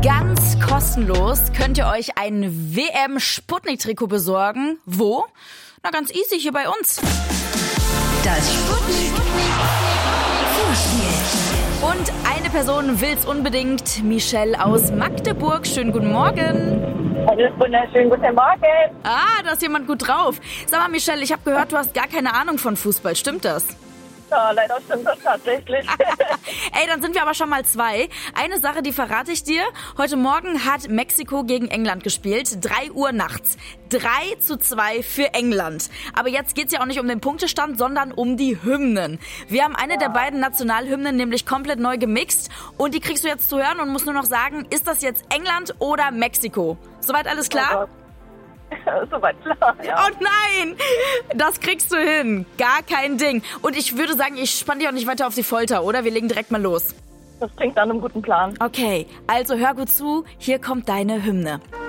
Ganz kostenlos könnt ihr euch ein WM-Sputnik-Trikot besorgen. Wo? Na, ganz easy, hier bei uns. Das Sputnik-Vorspiel. Und eine Person will's unbedingt. Michelle aus Magdeburg. Schönen guten Morgen. Einen wunderschönen guten Morgen. Ah, da ist jemand gut drauf. Sag mal, Michelle, ich habe gehört, du hast gar keine Ahnung von Fußball. Stimmt das? Ja, leider stimmt das tatsächlich. Ey, dann sind wir aber schon mal zwei. Eine Sache, die verrate ich dir. Heute Morgen hat Mexiko gegen England gespielt. 3 Uhr nachts. 3:2 für England. Aber jetzt geht's ja auch nicht um den Punktestand, sondern um die Hymnen. Wir haben eine der beiden Nationalhymnen nämlich komplett neu gemixt. Und die kriegst du jetzt zu hören und musst nur noch sagen, ist das jetzt England oder Mexiko? Soweit alles klar? Soweit klar, ja. Oh nein, das kriegst du hin. Gar kein Ding. Und ich würde sagen, ich spann dich auch nicht weiter auf die Folter, oder? Wir legen direkt mal los. Das klingt nach einem guten Plan. Okay, also hör gut zu. Hier kommt deine Hymne.